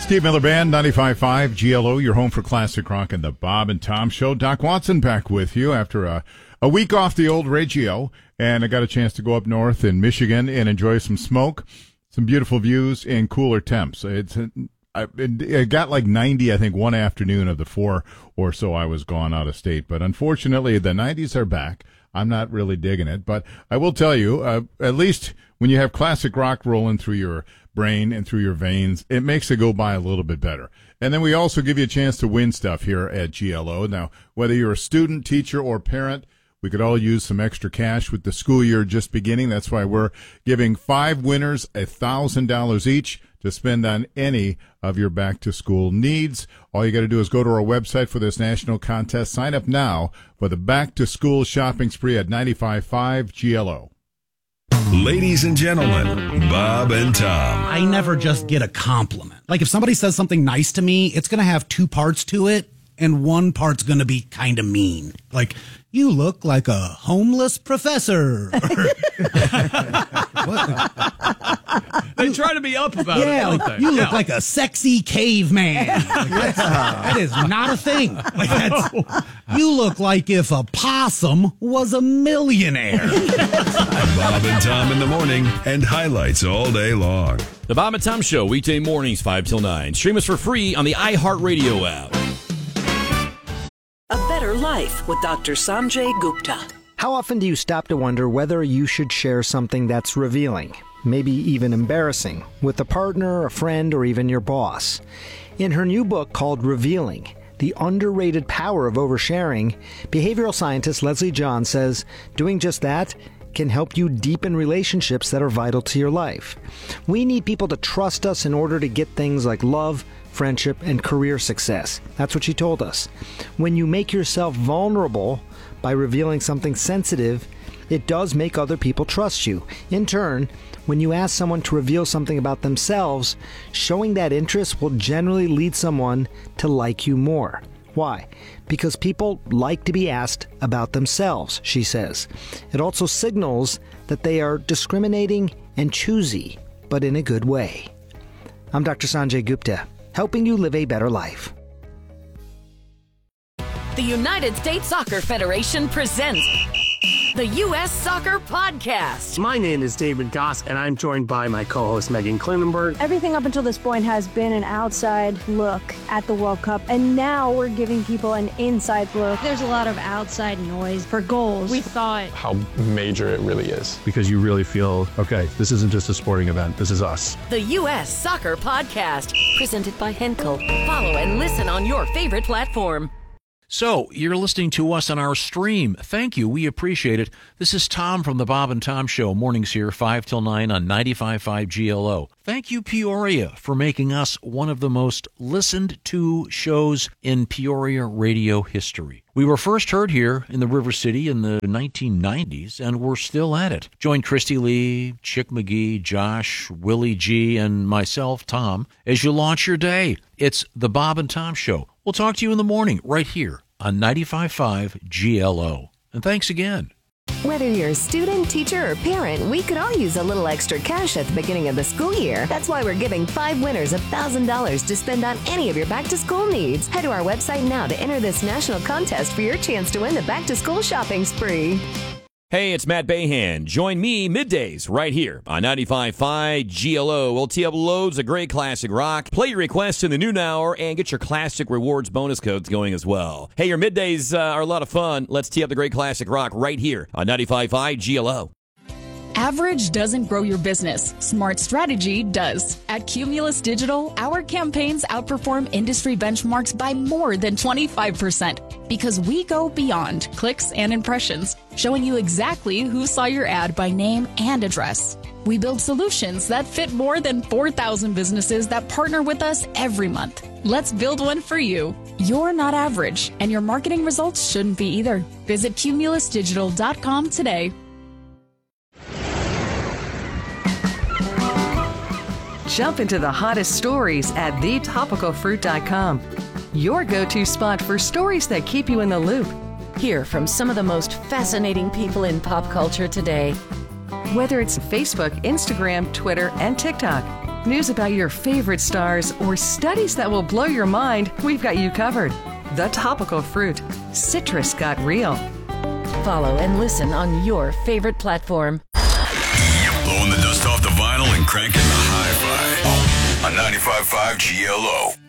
Steve Miller Band, 95.5 GLO, your home for classic rock and the Bob and Tom Show. Doc Watson back with you after a week off the old radio, and I got a chance to go up north in Michigan and enjoy some smoke, some beautiful views, and cooler temps. It got like 90, I think, one afternoon of the 4 or so I was gone out of state. But unfortunately, the 90s are back. I'm not really digging it. But I will tell you, at least when you have classic rock rolling through your brain and through your veins, it makes it go by a little bit better. And then we also give you a chance to win stuff here at GLO. Now, whether you're a student, teacher, or parent, we could all use some extra cash with the school year just beginning. That's why we're giving 5 winners $1,000 each to spend on any of your back-to-school needs. All you got to do is go to our website for this national contest. Sign up now for the back-to-school shopping spree at 95.5 GLO. Ladies and gentlemen, Bob and Tom. I never just get a compliment. Like if somebody says something nice to me, it's going to have 2 parts to it, and one part's going to be kind of mean. Like, you look like a homeless professor. They try to be up about it, don't they? You look like a sexy caveman. Like that is not a thing. You look like if a possum was a millionaire. Bob and Tom in the morning and highlights all day long. The Bob and Tom Show, weekday mornings, 5 till 9. Stream us for free on the iHeartRadio app. A Better Life with Dr. Sanjay Gupta. How often do you stop to wonder whether you should share something that's revealing, maybe even embarrassing, with a partner, a friend, or even your boss? In her new book called Revealing, The Underrated Power of Oversharing, behavioral scientist Leslie John says doing just that can help you deepen relationships that are vital to your life. We need people to trust us in order to get things like love, friendship, and career success. That's what she told us. When you make yourself vulnerable by revealing something sensitive, it does make other people trust you. In turn, when you ask someone to reveal something about themselves, showing that interest will generally lead someone to like you more. Why? Because people like to be asked about themselves, she says. It also signals that they are discriminating and choosy, but in a good way. I'm Dr. Sanjay Gupta, helping you live a better life. The United States Soccer Federation presents the U.S. Soccer Podcast. My name is David Goss, and I'm joined by my co-host Megan Klinenberg. Everything up until this point has been an outside look at the World Cup, and now we're giving people an inside look. There's a lot of outside noise for goals. We thought how major it really is. Because you really feel, okay, this isn't just a sporting event, this is us. The U.S. Soccer Podcast, presented by Henkel. Follow and listen on your favorite platform. So, you're listening to us on our stream. Thank you. We appreciate it. This is Tom from the Bob and Tom Show. Mornings here, 5 till 9 on 95.5 GLO. Thank you, Peoria, for making us one of the most listened to shows in Peoria radio history. We were first heard here in the River City in the 1990s, and we're still at it. Join Christy Lee, Chick McGee, Josh, Willie G, and myself, Tom, as you launch your day. It's the Bob and Tom Show. We'll talk to you in the morning right here on 95.5 GLO. And thanks again. Whether you're a student, teacher, or parent, we could all use a little extra cash at the beginning of the school year. That's why we're giving 5 winners $1,000 to spend on any of your back-to-school needs. Head to our website now to enter this national contest for your chance to win the back-to-school shopping spree. Hey, it's Matt Bahan. Join me middays right here on 95.5 GLO. We'll tee up loads of great classic rock. Play your requests in the noon hour and get your classic rewards bonus codes going as well. Hey, your middays are a lot of fun. Let's tee up the great classic rock right here on 95.5 GLO. Average doesn't grow your business. Smart strategy does. At Cumulus Digital, our campaigns outperform industry benchmarks by more than 25% because we go beyond clicks and impressions, showing you exactly who saw your ad by name and address. We build solutions that fit more than 4,000 businesses that partner with us every month. Let's build one for you. You're not average, and your marketing results shouldn't be either. Visit cumulusdigital.com today. Jump into the hottest stories at thetopicalfruit.com. Your go-to spot for stories that keep you in the loop. Hear from some of the most fascinating people in pop culture today. Whether it's Facebook, Instagram, Twitter, and TikTok, news about your favorite stars, or studies that will blow your mind, we've got you covered. The Topical Fruit. Citrus got real. Follow and listen on your favorite platform. Blowing the dust off the vinyl and cranking the hi-fi on 95.5 GLO.